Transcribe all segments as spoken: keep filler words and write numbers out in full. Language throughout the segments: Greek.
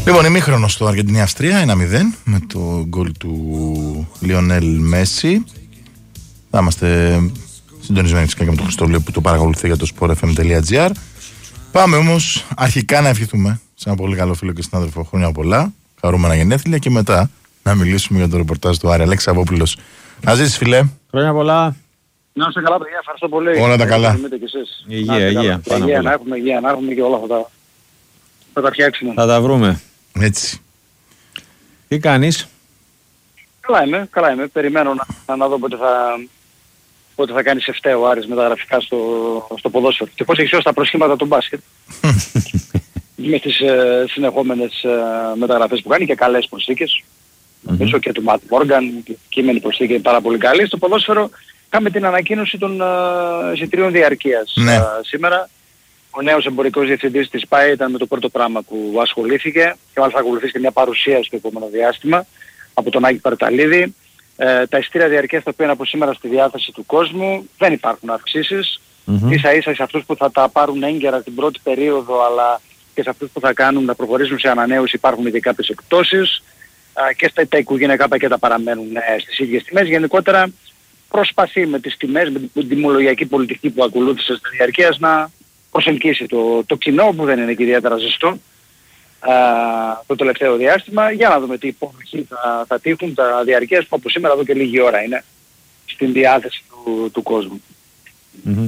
Λοιπόν, ημίχρονο στο Αργεντινή-Αυστρία, ένα μηδέν με το γκολ του Λιονέλ Μέση. Θα είμαστε συντονισμένοι φυσικά και με τον Χριστόλιο που το παρακολουθεί για το σπορ εφ εμ τελεία τζι άρ. Πάμε όμως αρχικά να ευχηθούμε σε ένα πολύ καλό φίλο και συνάδελφο χρόνια πολλά, χαρούμενα γενέθλια, και μετά να μιλήσουμε για το ρεπορτάζ του Άρη. Αλέξη Σαββόπουλος. Να ζήσεις, φίλε. Χρόνια πολλά. Να είστε καλά, παιδιά. Ευχαριστώ πολύ. Όλα τα καλά. Υγεία, υγεία. Υγεία, να έχουμε υγεία, να έχουμε και όλα αυτά. Θα τα φτιάξουμε. Θα τα βρούμε. Έτσι. Τι κάνεις? Καλά είμαι, καλά είμαι. Περιμένω να, να δω πότε θα, πότε θα κάνει σεφταίο ο Άρης μεταγραφικά στο, στο ποδόσφαιρο. Και πώς έχει σώσει τα προσχήματα του μπάσκετ. Με τις ε, συνεχόμενες ε, μεταγραφές που κάνει και καλές προσθήκες. Μέσω mm-hmm. και του Ματ Μόργαν, η κείμενη προσθήκη είναι πάρα πολύ καλή. Στο ποδόσφαιρο είχαμε την ανακοίνωση των uh, εισιτηρίων διαρκείας ναι. uh, σήμερα. Ο νέος εμπορικός διευθυντής της ΠΑΕ ήταν με το πρώτο πράγμα που ασχολήθηκε και μάλιστα θα ακολουθήσει και μια παρουσίαση στο επόμενο διάστημα από τον Άκη Παρταλίδη. Ε, τα εισιτήρια διαρκείας τα οποία είναι από σήμερα στη διάθεση του κόσμου, δεν υπάρχουν αυξήσεις. Mm-hmm. Ίσα ίσα σε αυτούς που θα τα πάρουν έγκαιρα την πρώτη περίοδο, αλλά και σε αυτούς που θα κάνουν να προχωρήσουν σε ανανέωση υπάρχουν ήδη κάποιες εκπτώσεις. Ε, και στα τα οικογενειακά πακέτα παραμένουν ε, στις ίδιες τιμές. Γενικότερα προσπαθεί με τις τιμές, με την τιμολογιακή πολιτική που ακολούθησε στη διαρκείας να προσελκύσει το, το κοινό που δεν είναι και ιδιαίτερα ζεστό α, το τελευταίο διάστημα, για να δούμε τι υποδοχή θα, θα τύχουν τα διαρκείας που από σήμερα εδώ και λίγη ώρα είναι στην διάθεση του, του κόσμου. Mm-hmm.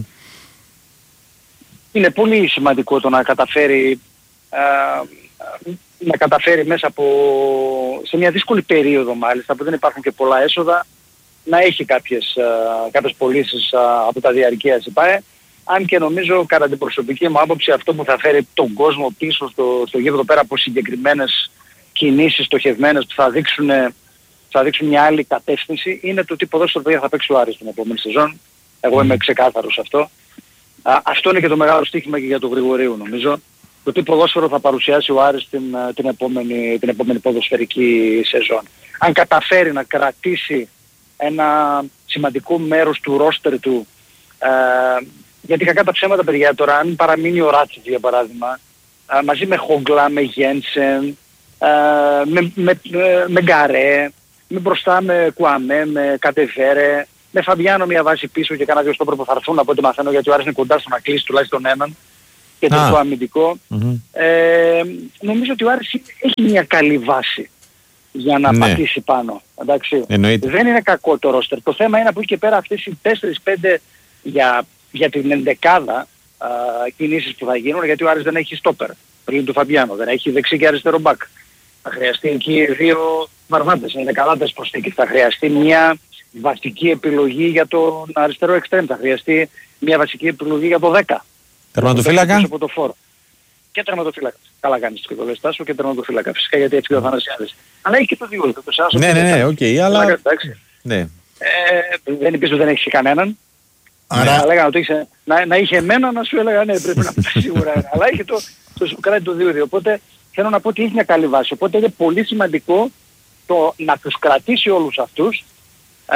Είναι πολύ σημαντικό το να καταφέρει α, να καταφέρει μέσα από σε μια δύσκολη περίοδο μάλιστα που δεν υπάρχουν και πολλά έσοδα να έχει κάποιες, α, κάποιες πωλήσεις α, από τα διαρκείας η ΠΑΕ. Αν και νομίζω κατά την προσωπική μου άποψη αυτό που θα φέρει τον κόσμο πίσω στο, στο γήπεδο πέρα από συγκεκριμένες κινήσεις στοχευμένες που θα δείξουν, θα δείξουν μια άλλη κατεύθυνση είναι το τι ποδόσφαιρο θα παίξει ο Άρης την επόμενη σεζόν. Εγώ είμαι ξεκάθαρος αυτό. Α, αυτό είναι και το μεγάλο στοίχημα και για τον Γρηγορίου νομίζω. Το τι ποδόσφαιρο θα παρουσιάσει ο Άρης την, την, επόμενη, την επόμενη ποδοσφαιρική σεζόν. Αν καταφέρει να κρατήσει ένα σημαντικό μέρος του ρόστερ του, ε, γιατί κακά τα ψέματα παιδιά τώρα, αν παραμείνει ο Ράτσιτς για παράδειγμα, α, μαζί με Χόγκλα, με Γένσεν, α, με, με, με, με Γκαρέ, με μπροστά με Κουαμέ, με Κατεβέρε, με Φαμπιάνο μια βάση πίσω και κάνα δύο στόπερ που θα έρθουν από ό,τι μαθαίνω, γιατί ο Άρης είναι κοντά στο να κλείσει τουλάχιστον έναν και το, το αμυντικό. Mm-hmm. Ε, νομίζω ότι ο Άρης έχει μια καλή βάση για να ναι. πατήσει πάνω. Εντάξει. Δεν είναι κακό το ρόστερ. Το θέμα είναι από εκεί και πέρα αυτές οι τέσσερις πέντε για για την ενδεκάδα α, κινήσεις που θα γίνουν, γιατί ο Άρης δεν έχει στόπερ πριν του Φαμπιάνο, δεν έχει δεξί και αριστερό μπακ. Θα χρειαστεί εκεί δύο βαρβάντες, είναι καλάτες προσθήκες. Θα χρειαστεί μια βασική επιλογή για τον αριστερό εξτρέμ, θα χρειαστεί μια βασική επιλογή για το δέκα. Τερματοφύλακα. Από το φόρο. Και τερματοφύλακα. Καλά κάνεις και το Βεστάσο και τερματοφύλακα. Φυσικά γιατί έτσι και ο Θανασιάδης. Αλλά έχει και το δύο. Το Σάσο, ναι, ναι, ναι, οκ, okay, αλλά... Ναι. Ε, δεν είπες ότι δεν έχει κανέναν. Άρα... Να, λέγα, είχε, να, να είχε εμένα να σου έλεγα ναι πρέπει να πει σίγουρα ένα. Αλλά είχε το, το, το, το δύο δύο. Οπότε θέλω να πω ότι έχει μια καλή βάση. Οπότε είναι πολύ σημαντικό το να τους κρατήσει όλους αυτούς ε,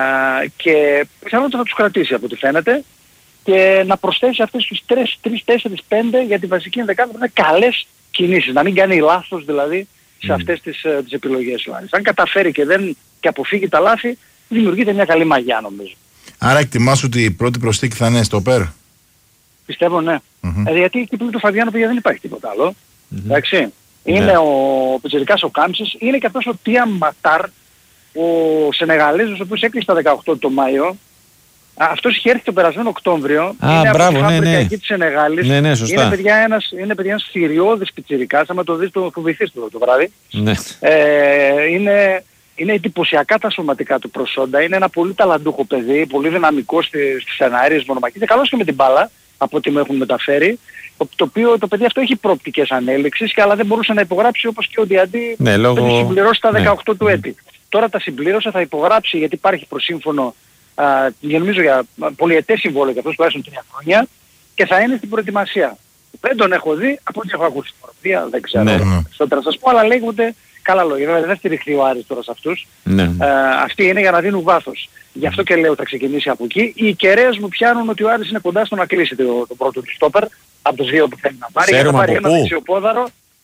και πιθανότατα θα τους κρατήσει από ό,τι φαίνεται και να προσθέσει αυτές τους τρεις, τέσσερις, πέντε για τη βασική ενδεκάδα που είναι καλές κινήσεις. Να μην κάνει λάθος δηλαδή σε αυτές τις, uh, τις επιλογές του Άρης. Αν καταφέρει και, δεν, και αποφύγει τα λάθη δημιουργείται μια καλή μαγιά νομίζω. Άρα εκτιμάς ότι η πρώτη προσθήκη θα είναι στο ΠΕΡ. Πιστεύω ναι. Mm-hmm. Ε, γιατί εκεί που του Φαβιάνο παιδιά δεν υπάρχει τίποτα άλλο. Mm-hmm. Εντάξει. Είναι yeah. ο Πιτσιρικάς ο Κάμψης, είναι και αυτός ο Τία Ματάρ, ο Σενεγαλέζος, ο οποίος έκλεισε τα δεκαοκτώ το Μάιο. Αυτός είχε έρθει τον περασμένο Οκτώβριο. Α, είναι μπράβο, από τη ναι, ναι. εκεί της Σενεγάλης. Ναι, ναι, σωστά. Είναι παιδιά ένας, είναι παιδιά ένας θηριώδης Πιτσιρικάς, άμα το δεις το φοβηθείς το, το βράδυ. Ναι. Ε, είναι... Είναι εντυπωσιακά τα σωματικά του προσόντα, είναι ένα πολύ ταλαντούχο παιδί, πολύ δυναμικό στις, στις εναέριες μονομαχίες, είναι καλός και με την μπάλα, από ό,τι μου έχουν μεταφέρει, το, το οποίο το παιδί αυτό έχει προοπτικές ανέλυξης, και αλλά δεν μπορούσε να υπογράψει όπως και ο Διαντή ναι, λόγω... δεν συμπληρώσει τα δεκαοκτώ ναι. του έτη. Τώρα τα συμπλήρωσε, θα υπογράψει γιατί υπάρχει προσύμφωνο, α, για νομίζω για πολυετές συμβόλαιο για αυτός τουλάχιστον τρία χρόνια, και θα είναι στην προετοιμασία. Δεν τον έχω δει, από ό,τι έχω ακούσει στην προοπτία, δεν ξέρω. Ναι, ναι. Στο να σας πω, αλλά λέγονται καλά λόγια. Βέβαια δεν στηριχθεί ο Άρης τώρα σε αυτούς. Ναι. Ε, αυτοί είναι για να δίνουν βάθος. Γι' αυτό και λέω θα ξεκινήσει από εκεί. Οι κεραίες μου πιάνουν ότι ο Άρης είναι κοντά στο να κλείσει το, το πρώτο του στόπερ από τους δύο που θέλει να πάρει. Για να πάρει ένα δεξιοπόδαρο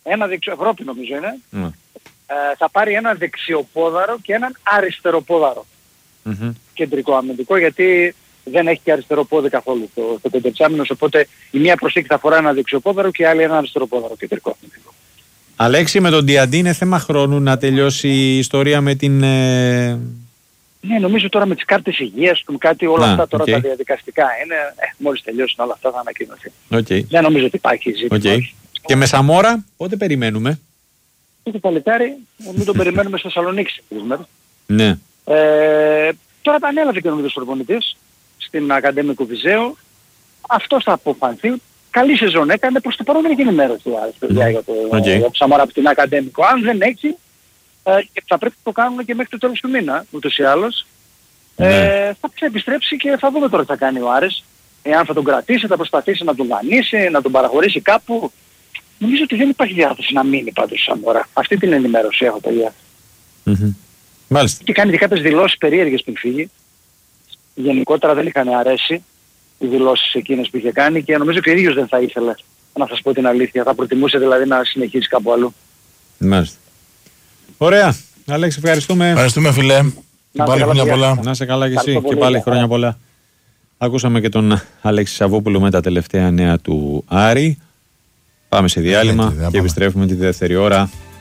ένα δεξιο... Ευρώπη νομίζω είναι, Mm. ε, θα πάρει ένα δεξιοπόδαρο και έναν αριστεροπόδαρο. Mm-hmm. Κεντρικό αμυντικό, γιατί δεν έχει και αριστερό πόδι καθόλου το, το πεντεξάμηνος, οπότε η μία προσθήκη θα φορά ένα δεξιοπόδαρο και η άλλη ένα αριστεροπόδαρο κεντρικό αμυντικό. Αλέξη, με τον Διαντή είναι θέμα χρόνου να τελειώσει η ιστορία με την... Ε... Ναι, νομίζω τώρα με τις κάρτες υγείας του, κάτι όλα Α, αυτά τώρα okay. τα διαδικαστικά είναι, ε, μόλις τελειώσουν όλα αυτά θα ανακοινωθεί. Okay. Δεν νομίζω ότι υπάρχει ζήτημα. Okay. Και με Σαμόρα, πότε περιμένουμε? Το παλικάρι, μην τον περιμένουμε στη Θεσσαλονίκη σε τρεις μέρες. Ναι. Ε, τώρα τα ανέλαβε και ο νομίδος προπονητής στην Ακαδέμικο Βυζέου. Αυτός θα αποφανθεί. Καλή σεζόν έκανε, προς το παρόν δεν έχει ενημέρωση του Άρης, παιδιά, για το, Okay. για το Σαμόρα από την Ακαδέμικο. Αν δεν έχει, ε, θα πρέπει να το κάνουν και μέχρι το τέλος του μήνα, ούτως ή άλλως. Ναι. Ε, θα επιστρέψει και θα δούμε τώρα τι θα κάνει ο Άρης. Εάν θα τον κρατήσει, θα προσπαθήσει να τον δανείσει, να τον παραχωρήσει κάπου. Νομίζω ότι δεν υπάρχει διάθεση να μείνει πάντως ο Σαμόρα. Αυτή την ενημέρωση έχω, παιδιά. Mm-hmm. Μάλιστα. Και κάνει και κάποιες δηλώσεις περίεργες πριν φύγει. Γενικότερα δεν είχαν αρέσει οι δηλώσεις εκείνες που είχε κάνει και νομίζω και ο ίδιος δεν θα ήθελε, να σας πω την αλήθεια. Θα προτιμούσε δηλαδή να συνεχίσει κάπου αλλού. Μάλιστα. Ωραία. Αλέξη, ευχαριστούμε. Ευχαριστούμε, φιλέ. Και πάλι χρόνια πολλά. Να είσαι καλά και εσύ. Ευχαριστώ Και πολύ. πάλι χρόνια πολλά. Ακούσαμε και τον Αλέξη Σαββόπουλο με τα τελευταία νέα του Άρη. Πάμε σε διάλειμμα Ναι, τι, δεν και πάμε. επιστρέφουμε τη δεύτερη ώρα.